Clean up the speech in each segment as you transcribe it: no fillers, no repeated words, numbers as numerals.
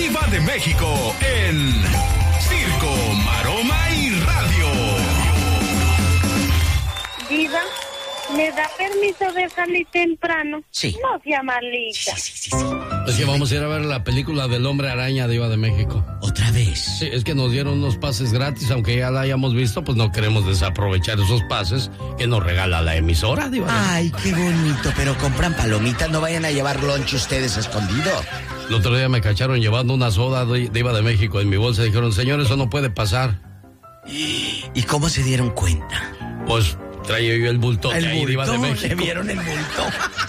Diva de México en Circo, Maroma y Radio. Diva, ¿me da permiso de salir temprano? Sí. No sea malita. Sí. Es que vamos a ir a ver la película del Hombre Araña, Diva de México. ¿Otra vez? Sí, es que nos dieron unos pases gratis, aunque ya la hayamos visto, pues no queremos desaprovechar esos pases que nos regala la emisora, Diva. Ay, qué bonito, pero compran palomitas, no vayan a llevar lunch ustedes escondido. El otro día me cacharon llevando una soda, Diva de México, en mi bolsa. Dijeron, señor, eso no puede pasar. ¿Y cómo se dieron cuenta? Pues traía yo el bulto El ahí, bulto, Diva de México. le vieron el bulto.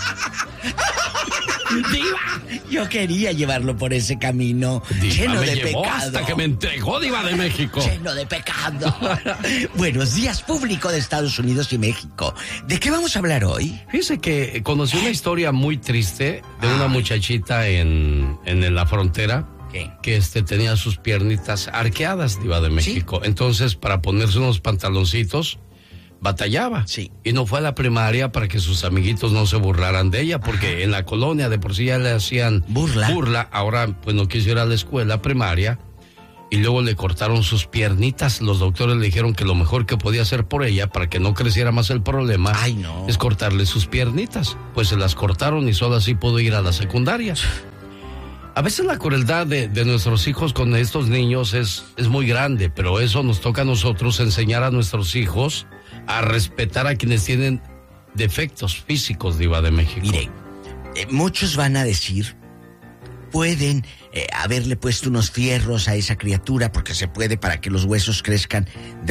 Diva, yo quería llevarlo por ese camino Diva lleno me de llevó pecado. hasta que me entregó, Diva de México. Lleno de pecado. Buenos días, público de Estados Unidos y México. ¿De qué vamos a hablar hoy? Fíjese que conocí una historia muy triste de una muchachita en la frontera. ¿Qué? Que tenía sus piernitas arqueadas, Diva de México. ¿Sí? Entonces, para ponerse unos pantaloncitos, batallaba. Sí. Y no fue a la primaria para que sus amiguitos no se burlaran de ella, porque en la colonia de por sí ya le hacían burla. Ahora, pues no quiso ir a la escuela primaria. Y luego le cortaron sus piernitas. Los doctores le dijeron que lo mejor que podía hacer por ella, para que no creciera más el problema, es cortarle sus piernitas. Pues se las cortaron y solo así pudo ir a la secundaria. A veces la crueldad de nuestros hijos con estos niños es muy grande, pero eso nos toca a nosotros enseñar a nuestros hijos a respetar a quienes tienen defectos físicos, Diva de México. Mire, muchos van a decir, pueden haberle puesto unos fierros a esa criatura, porque se puede, para que los huesos crezcan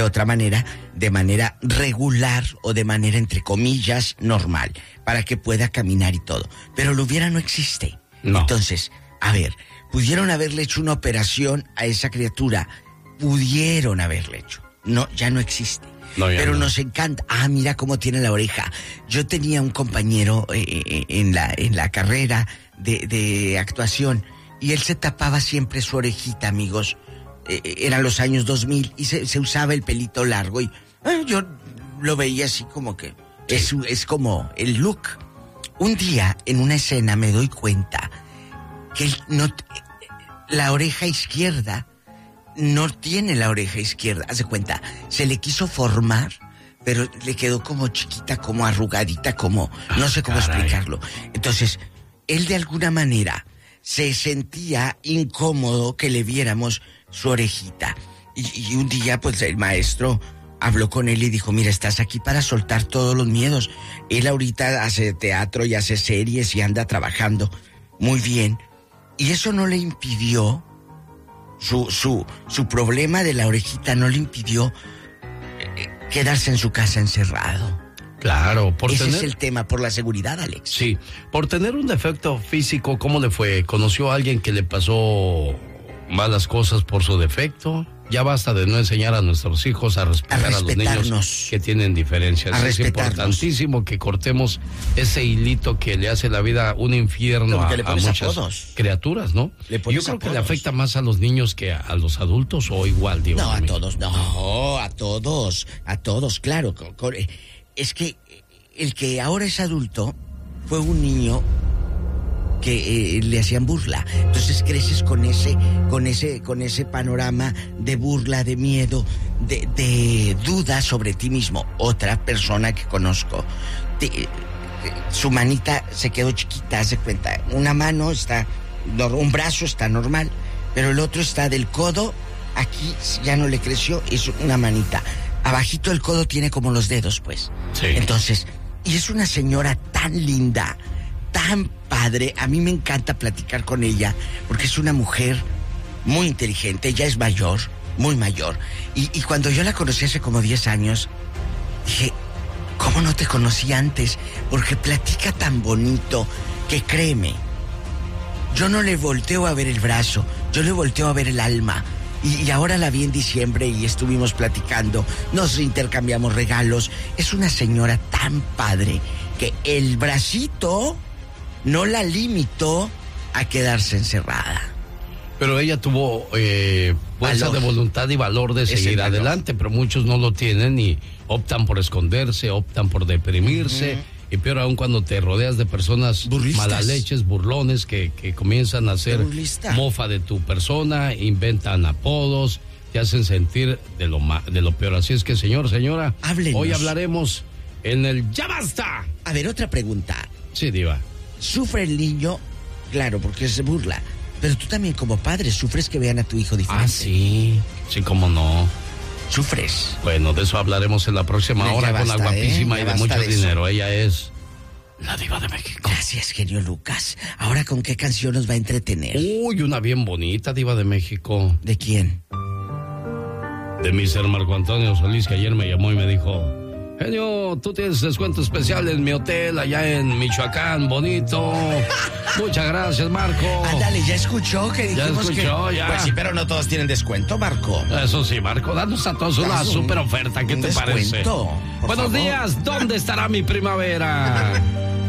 de manera regular o de manera, entre comillas, normal, para que pueda caminar y todo. Pero lo hubiera no existe. No. Entonces, a ver, pudieron haberle hecho una operación a esa criatura, pudieron haberle hecho. No, ya no existe. No, pero no. nos encanta. Ah, mira cómo tiene la oreja. Yo tenía un compañero en la carrera de actuación, y él se tapaba siempre su orejita, amigos. Eran los años 2000 y se usaba el pelito largo, y yo lo veía así como que es como el look. Un día en una escena me doy cuenta que él la oreja izquierda no tiene la oreja izquierda. Haz de cuenta, se le quiso formar, pero le quedó como chiquita, como arrugadita, como no sé cómo explicarlo. Entonces, él de alguna manera se sentía incómodo que le viéramos su orejita. Y un día, pues, el maestro habló con él y dijo, mira, estás aquí para soltar todos los miedos. Él ahorita hace teatro y hace series y anda trabajando muy bien. Y eso no le impidió, su problema de la orejita no le impidió quedarse en su casa encerrado. Claro, Ese es el tema, por la seguridad, Alex. Sí, por tener un defecto físico, ¿cómo le fue? ¿Conoció a alguien que le pasó malas cosas por su defecto? Ya basta de no enseñar a nuestros hijos a respetar a los niños que tienen diferencias. Es importantísimo que cortemos ese hilito que le hace la vida un infierno a muchas criaturas, ¿no? Yo creo que le afecta más a los niños que a los adultos, o igual, digo. No, a todos, claro. Es que el que ahora es adulto fue un niño que le hacían burla. Entonces creces con ese panorama de burla, de miedo, de duda sobre ti mismo. Otra persona que conozco, su manita se quedó chiquita, haz de cuenta. Una mano un brazo está normal, pero el otro está del codo, aquí ya no le creció, es una manita. Abajito del codo tiene como los dedos, pues. Sí. Entonces, y es una señora tan linda, tan padre. A mí me encanta platicar con ella, porque es una mujer muy inteligente. Ella es mayor, muy mayor. Y cuando yo la conocí hace como 10 años, dije, ¿cómo no te conocí antes? Porque platica tan bonito, que créeme, yo no le volteo a ver el brazo, yo le volteo a ver el alma. Y ahora la vi en diciembre y estuvimos platicando, nos intercambiamos regalos. Es una señora tan padre que el bracito no la limitó a quedarse encerrada. Pero ella tuvo fuerza de voluntad y valor de seguir adelante, pero muchos no lo tienen y optan por esconderse, optan por deprimirse. Y peor aún cuando te rodeas de personas malaleches, burlones, que comienzan a hacer mofa de tu persona, inventan apodos, te hacen sentir de lo peor. Así es que, señor, señora, háblenos. Hoy hablaremos en el Ya Basta. A ver, otra pregunta. Sí, diva. ¿Sufre el niño? Claro, porque se burla. Pero tú también como padre sufres que vean a tu hijo diferente. Ah, sí. Sí, cómo no. ¿Sufres? Bueno, de eso hablaremos en la próxima hora con la guapísima y de mucho dinero. Ella es la Diva de México. Gracias, genio Lucas. Ahora, ¿con qué canción nos va a entretener? Uy, una bien bonita, Diva de México. ¿De quién? De Mr. Marco Antonio Solís, que ayer me llamó y me dijo: genio, tú tienes descuento especial en mi hotel allá en Michoacán, bonito. Muchas gracias, Marco. Ándale, ¿ya escuchó que dijimos ya escuchó, que... ya. Pues sí, pero no todos tienen descuento, Marco. Eso sí, Marco, danos a todos una super oferta. ¿Qué te parece? Buenos días, ¿dónde estará mi primavera?